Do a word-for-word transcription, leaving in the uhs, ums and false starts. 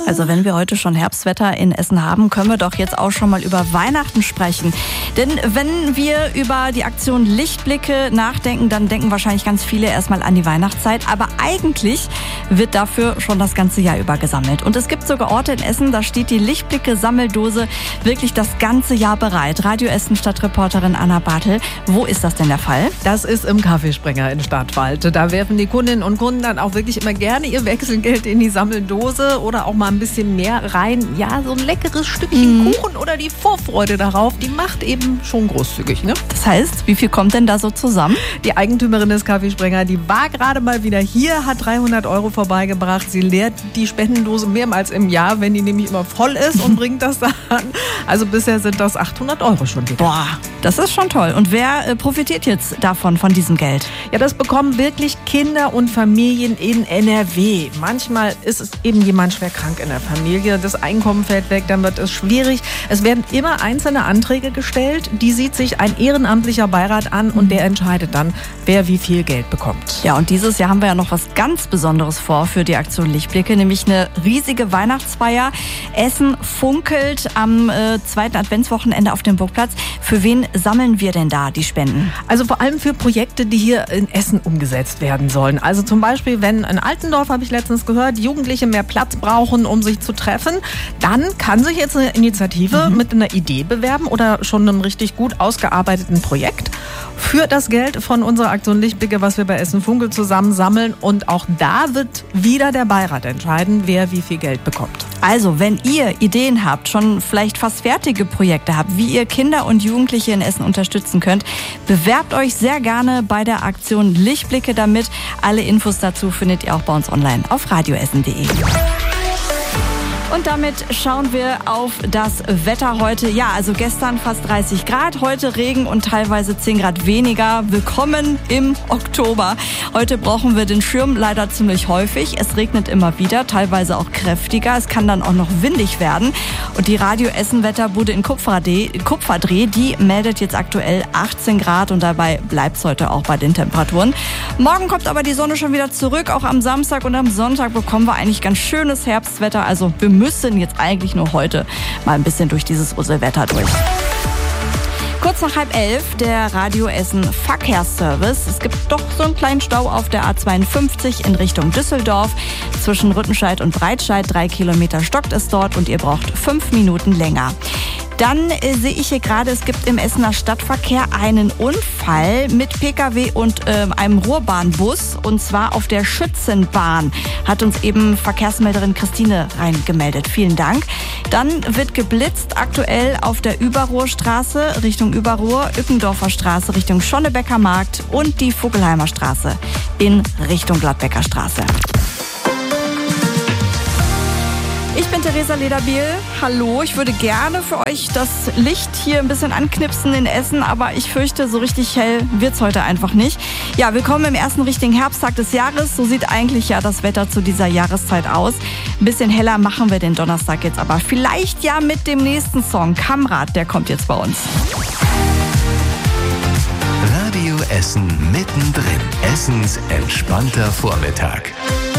Also wenn wir heute schon Herbstwetter in Essen haben, können wir doch jetzt auch schon mal über Weihnachten sprechen. Denn wenn wir über die Aktion Lichtblicke nachdenken, dann denken wahrscheinlich ganz viele erstmal an die Weihnachtszeit. Aber eigentlich wird dafür schon das ganze Jahr über gesammelt. Und es gibt sogar Orte in Essen, da steht die Lichtblicke-Sammeldose wirklich das ganze Jahr bereit. Radio Essen Stadtreporterin Anna Bartel, wo ist das denn der Fall? Das ist im Kaffeespringer in Stadtwald. Da werfen die Kundinnen und Kunden dann auch wirklich immer gerne ihr Wechselgeld in die Sammeldose oder auch mal ein bisschen mehr rein. Ja, so ein leckeres Stückchen mhm. Kuchen oder die Vorfreude darauf, die macht eben schon großzügig, ne? Das heißt, wie viel kommt denn da so zusammen? Die Eigentümerin des Kaffeespringer, die war gerade mal wieder hier, hat dreihundert Euro vorbeigebracht. Sie leert die Spendendose mehrmals im Jahr, wenn die nämlich immer voll ist und bringt das dann. Also bisher sind das achthundert Euro schon wieder. Boah, das ist schon toll. Und wer äh, profitiert jetzt davon, von diesem Geld? Ja, das bekommen wirklich Kinder und Familien in N R W. Manchmal ist es eben jemand schwer krank in der Familie. Das Einkommen fällt weg, dann wird es schwierig. Es werden immer einzelne Anträge gestellt. Die sieht sich ein ehrenamtlicher Beirat an und der entscheidet dann, wer wie viel Geld bekommt. Ja, und dieses Jahr haben wir ja noch was ganz Besonderes vor für die Aktion Lichtblicke, nämlich eine riesige Weihnachtsfeier. Essen funkelt am äh, zweiten Adventswochenende auf dem Burgplatz. Für wen sammeln wir denn da die Spenden? Also vor allem für Projekte, die hier in Essen umgesetzt werden sollen. Also zum Beispiel, wenn in Altendorf, habe ich letztens gehört, Jugendliche mehr Platz brauchen, um sich zu treffen, dann kann sich jetzt eine Initiative mhm. mit einer Idee bewerben oder schon einem richtig gut ausgearbeiteten Projekt für das Geld von unserer Aktion Lichtblicke, was wir bei Essen Funkelt zusammen sammeln. Und auch da wird wieder der Beirat entscheiden, wer wie viel Geld bekommt. Also, wenn ihr Ideen habt, schon vielleicht fast fertige Projekte habt, wie ihr Kinder und Jugendliche in Essen unterstützen könnt, bewerbt euch sehr gerne bei der Aktion Lichtblicke damit. Alle Infos dazu findet ihr auch bei uns online auf radioessen punkt de. Und damit schauen wir auf das Wetter heute. Ja, also gestern fast dreißig Grad, heute Regen und teilweise zehn Grad weniger. Willkommen im Oktober. Heute brauchen wir den Schirm leider ziemlich häufig. Es regnet immer wieder, teilweise auch kräftiger. Es kann dann auch noch windig werden. Und die Radio Essen Wetterbude in Kupferdreh, Kupferdreh, die meldet jetzt aktuell achtzehn Grad und dabei bleibt es heute auch bei den Temperaturen. Morgen kommt aber die Sonne schon wieder zurück. Auch am Samstag und am Sonntag bekommen wir eigentlich ganz schönes Herbstwetter. Also wir müssen jetzt eigentlich nur heute mal ein bisschen durch dieses Uselwetter durch. Kurz nach halb elf, der Radio Essen Verkehrsservice. Es gibt doch so einen kleinen Stau auf der A zweiundfünfzig in Richtung Düsseldorf. Zwischen Rüttenscheid und Breitscheid, drei Kilometer stockt es dort und ihr braucht fünf Minuten länger. Dann äh, sehe ich hier gerade, es gibt im Essener Stadtverkehr einen Unfall mit Pkw und äh, einem Ruhrbahnbus. Und zwar auf der Schützenbahn. Hat uns eben Verkehrsmelderin Christine reingemeldet. Vielen Dank. Dann wird geblitzt aktuell auf der Überruhrstraße Richtung Überruhr, Ückendorfer Straße Richtung Schonnebecker Markt und die Vogelheimer Straße in Richtung Gladbecker Straße. Ich bin Theresa Lederbiel. Hallo, ich würde gerne für euch das Licht hier ein bisschen anknipsen in Essen, aber ich fürchte, so richtig hell wird's heute einfach nicht. Ja, willkommen im ersten richtigen Herbsttag des Jahres. So sieht eigentlich ja das Wetter zu dieser Jahreszeit aus. Ein bisschen heller machen wir den Donnerstag jetzt aber. Vielleicht ja mit dem nächsten Song. Kamrat, der kommt jetzt bei uns. Radio Essen mittendrin. Essens entspannter Vormittag.